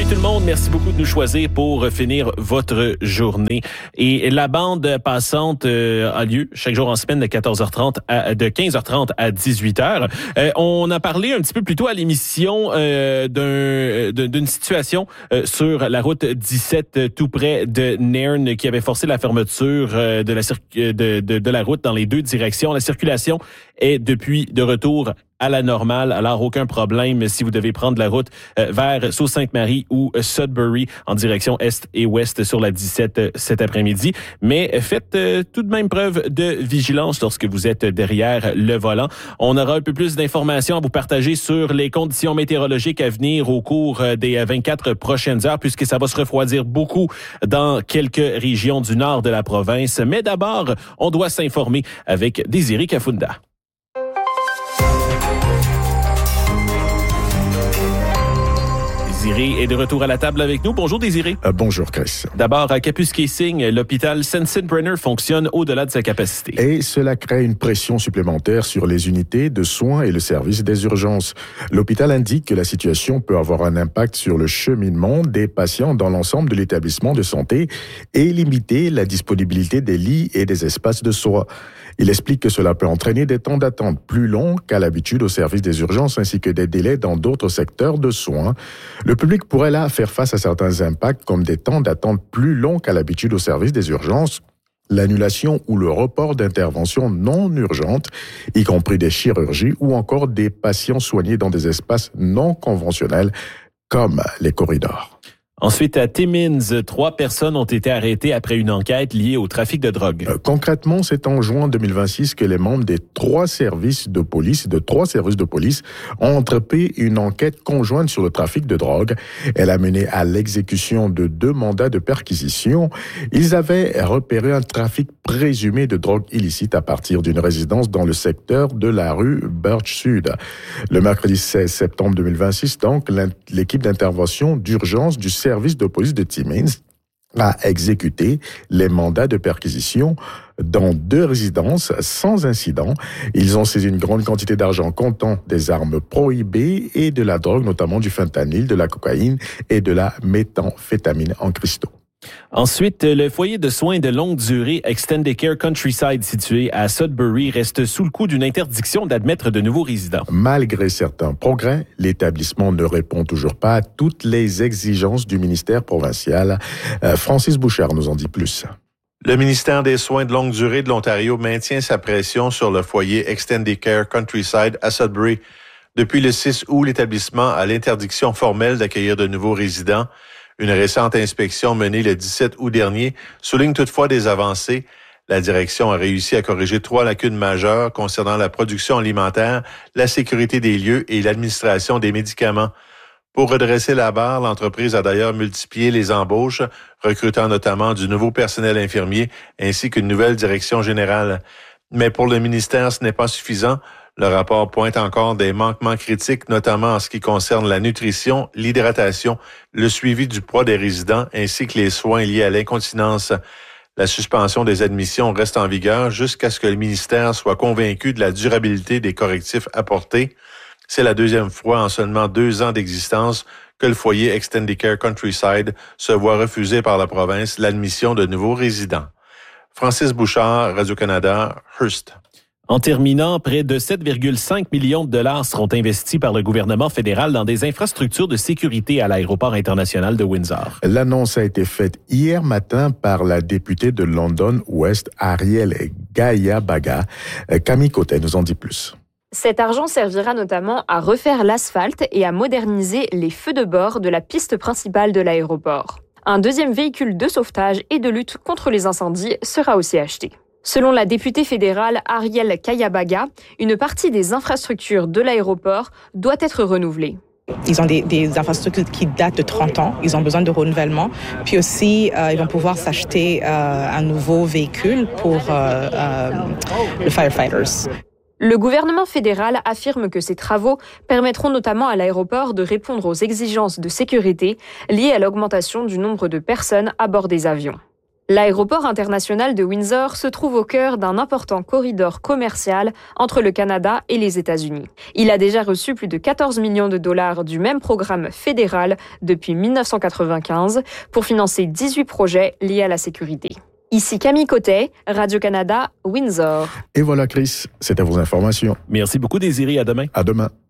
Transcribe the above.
tout le monde, merci beaucoup de nous choisir pour finir votre journée. Et la bande passante a lieu chaque jour en semaine de 15h30 à 18h. On a parlé un petit peu plus tôt à l'émission d'une situation sur la route 17 tout près de Nairn qui avait forcé la fermeture de la route dans les deux directions. La circulation est depuis de retour à la normale. Alors, aucun problème si vous devez prendre la route vers Sault-Sainte-Marie ou Sudbury en direction est et ouest sur la 17 cet après-midi. Mais faites tout de même preuve de vigilance lorsque vous êtes derrière le volant. On aura un peu plus d'informations à vous partager sur les conditions météorologiques à venir au cours des 24 prochaines heures, puisque ça va se refroidir beaucoup dans quelques régions du nord de la province. Mais d'abord, on doit s'informer avec Désiré Kafunda. Désiré est de retour à la table avec nous. Bonjour Désiré. Bonjour Chris. D'abord, à Kapuskasing, l'hôpital Sensenbrenner fonctionne au-delà de sa capacité. Et cela crée une pression supplémentaire sur les unités de soins et le service des urgences. L'hôpital indique que la situation peut avoir un impact sur le cheminement des patients dans l'ensemble de l'établissement de santé et limiter la disponibilité des lits et des espaces de soins. Il explique que cela peut entraîner des temps d'attente plus longs qu'à l'habitude au service des urgences ainsi que des délais dans d'autres secteurs de soins. Le public pourrait là faire face à certains impacts comme des temps d'attente plus longs qu'à l'habitude au service des urgences, l'annulation ou le report d'interventions non urgentes, y compris des chirurgies ou encore des patients soignés dans des espaces non conventionnels comme les corridors. Ensuite, à Timmins, 3 personnes ont été arrêtées après une enquête liée au trafic de drogue. Concrètement, c'est en juin 2026 que les membres des 3 services de police ont entrepris une enquête conjointe sur le trafic de drogue. Elle a mené à l'exécution de 2 mandats de perquisition. Ils avaient repéré un trafic présumé de drogue illicite à partir d'une résidence dans le secteur de la rue Birch Sud. Le mercredi 16 septembre 2026, donc, l'équipe d'intervention d'urgence du service de police de Timmins a exécuté les mandats de perquisition dans 2 résidences sans incident. Ils ont saisi une grande quantité d'argent comptant des armes prohibées et de la drogue, notamment du fentanyl, de la cocaïne et de la méthamphétamine en cristaux. Ensuite, le foyer de soins de longue durée Extended Care Countryside situé à Sudbury reste sous le coup d'une interdiction d'admettre de nouveaux résidents. Malgré certains progrès, l'établissement ne répond toujours pas à toutes les exigences du ministère provincial. Francis Bouchard nous en dit plus. Le ministère des Soins de longue durée de l'Ontario maintient sa pression sur le foyer Extended Care Countryside à Sudbury. Depuis le 6 août, l'établissement a l'interdiction formelle d'accueillir de nouveaux résidents. Une récente inspection menée le 17 août dernier souligne toutefois des avancées. La direction a réussi à corriger 3 lacunes majeures concernant la production alimentaire, la sécurité des lieux et l'administration des médicaments. Pour redresser la barre, l'entreprise a d'ailleurs multiplié les embauches, recrutant notamment du nouveau personnel infirmier ainsi qu'une nouvelle direction générale. Mais pour le ministère, ce n'est pas suffisant. Le rapport pointe encore des manquements critiques, notamment en ce qui concerne la nutrition, l'hydratation, le suivi du poids des résidents ainsi que les soins liés à l'incontinence. La suspension des admissions reste en vigueur jusqu'à ce que le ministère soit convaincu de la durabilité des correctifs apportés. C'est la 2e fois en seulement 2 ans d'existence que le foyer Extended Care Countryside se voit refuser par la province l'admission de nouveaux résidents. Francis Bouchard, Radio-Canada, Hearst. En terminant, près de 7,5 millions de dollars seront investis par le gouvernement fédéral dans des infrastructures de sécurité à l'aéroport international de Windsor. L'annonce a été faite hier matin par la députée de London West, Ariel Gayabaga. Camille Côté nous en dit plus. Cet argent servira notamment à refaire l'asphalte et à moderniser les feux de bord de la piste principale de l'aéroport. Un 2e véhicule de sauvetage et de lutte contre les incendies sera aussi acheté. Selon la députée fédérale Ariel Gayabaga, une partie des infrastructures de l'aéroport doit être renouvelée. Ils ont des infrastructures qui datent de 30 ans. Ils ont besoin de renouvellement. Puis aussi, ils vont pouvoir s'acheter un nouveau véhicule pour les firefighters. Le gouvernement fédéral affirme que ces travaux permettront notamment à l'aéroport de répondre aux exigences de sécurité liées à l'augmentation du nombre de personnes à bord des avions. L'aéroport international de Windsor se trouve au cœur d'un important corridor commercial entre le Canada et les États-Unis. Il a déjà reçu plus de 14 millions de dollars du même programme fédéral depuis 1995 pour financer 18 projets liés à la sécurité. Ici Camille Côté, Radio-Canada, Windsor. Et voilà, Chris, c'était vos informations. Merci beaucoup, Désiré. À demain. À demain.